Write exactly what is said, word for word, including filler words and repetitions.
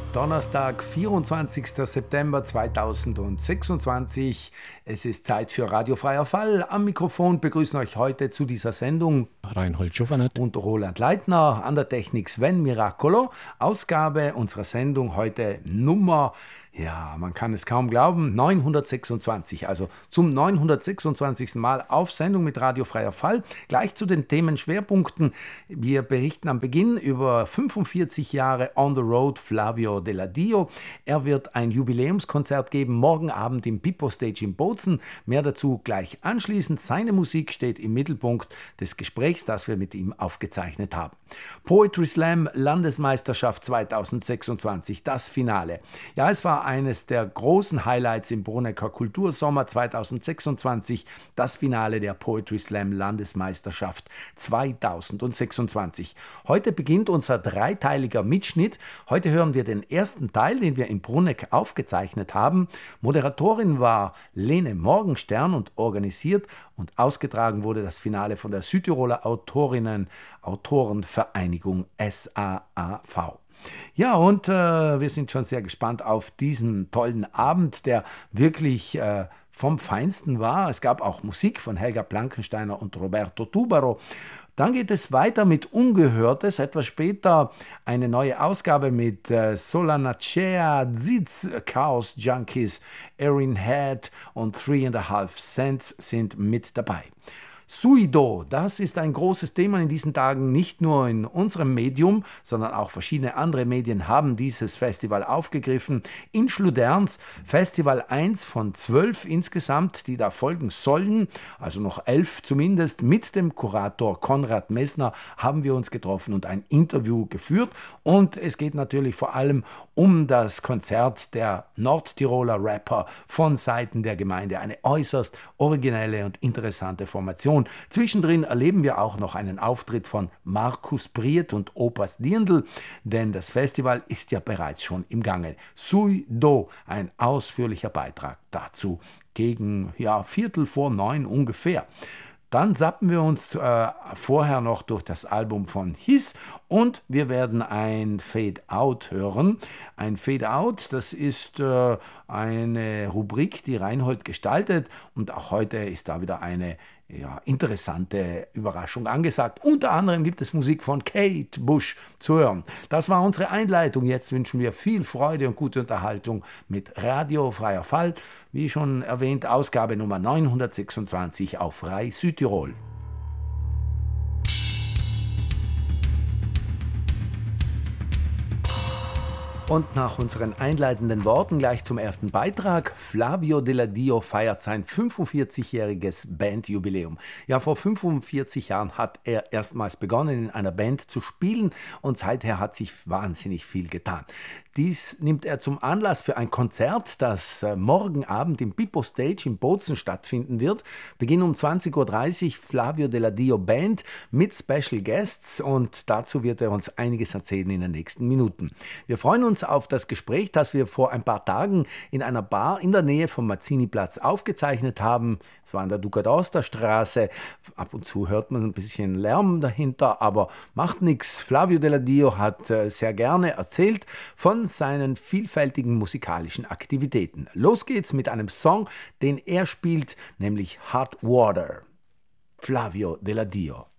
Donnerstag, vierundzwanzigster September zweitausendsechsundzwanzig. Es ist Zeit für Radiofreier Fall. Am Mikrofon begrüßen euch heute zu dieser Sendung Reinhold Schoffernath und Roland Leitner. An der Technik Sven Miracolo. Ausgabe unserer Sendung heute Nummer, ja, man kann es kaum glauben, neunhundertsechsundzwanzig. Also zum neunhundertsechsundzwanzigsten Mal auf Sendung mit Radiofreier Fall. Gleich zu den Themenschwerpunkten. Wir berichten am Beginn über fünfundvierzig Jahre On the Road Flavio Deladio. Er wird ein Jubiläumskonzert geben, morgen Abend im Pippo Stage in Bozen. Mehr dazu gleich anschließend. Seine Musik steht im Mittelpunkt des Gesprächs, das wir mit ihm aufgezeichnet haben. Poetry Slam Landesmeisterschaft zweitausendsechsundzwanzig, das Finale. Ja, es war eines der großen Highlights im Brunecker Kultursommer zweitausendsechsundzwanzig, das Finale der Poetry Slam Landesmeisterschaft zweitausendsechsundzwanzig. Heute beginnt unser dreiteiliger Mitschnitt. Heute hören wir den ersten Teil, den wir in Bruneck aufgezeichnet haben. Moderatorin war Lene Morgenstern und organisiert und ausgetragen wurde das Finale von der Südtiroler Autorinnen-Autorenvereinigung S A A V. Ja, und äh, wir sind schon sehr gespannt auf diesen tollen Abend, der wirklich äh, vom Feinsten war. Es gab auch Musik von Helga Blankensteiner und Roberto Tubaro. Dann geht es weiter mit Ungehörtes. Etwas später eine neue Ausgabe mit äh, Solanacea, Ziz, Chaos Junkies, Erin Head und Three and a Half Cents sind mit dabei. Suido, das ist ein großes Thema in diesen Tagen, nicht nur in unserem Medium, sondern auch verschiedene andere Medien haben dieses Festival aufgegriffen. In Schluderns, Festival eins von zwölf insgesamt, die da folgen sollen, also noch elf zumindest. Mit dem Kurator Konrad Messner haben wir uns getroffen und ein Interview geführt. Und es geht natürlich vor allem um das Konzert der Nordtiroler Rapper von Seiten der Gemeinde. Eine äußerst originelle und interessante Formation. Zwischendrin erleben wir auch noch einen Auftritt von Markus Priet und Opas Dirndl, denn das Festival ist ja bereits schon im Gange. Sui Do, ein ausführlicher Beitrag dazu gegen ja, Viertel vor neun ungefähr. Dann zappen wir uns äh, vorher noch durch das Album von His und wir werden ein Fade-Out hören. Ein Fade-Out, das ist äh, eine Rubrik, die Reinhold gestaltet und auch heute ist da wieder eine ja, interessante Überraschung angesagt. Unter anderem gibt es Musik von Kate Bush zu hören. Das war unsere Einleitung. Jetzt wünschen wir viel Freude und gute Unterhaltung mit Radiofreier Fall. Wie schon erwähnt, Ausgabe Nummer neunhundertsechsundzwanzig auf Frei Südtirol. Und nach unseren einleitenden Worten gleich zum ersten Beitrag. Flavio Deladio feiert sein fünfundvierzigjähriges Bandjubiläum. Ja, vor fünfundvierzig Jahren hat er erstmals begonnen, in einer Band zu spielen und seither hat sich wahnsinnig viel getan. Dies nimmt er zum Anlass für ein Konzert, das äh, morgen Abend im Pippo Stage in Bozen stattfinden wird. Beginn um zwanzig Uhr dreißig Flavio Deladio Band mit Special Guests und dazu wird er uns einiges erzählen in den nächsten Minuten. Wir freuen uns auf das Gespräch, das wir vor ein paar Tagen in einer Bar in der Nähe vom Mazzini-Platz aufgezeichnet haben. Es war an der Ducadosta-Straße. Ab und zu hört man ein bisschen Lärm dahinter, aber macht nichts. Flavio Deladio hat äh, sehr gerne erzählt von seinen vielfältigen musikalischen Aktivitäten. Los geht's mit einem Song, den er spielt, nämlich Hot Water. Flavio Deladio.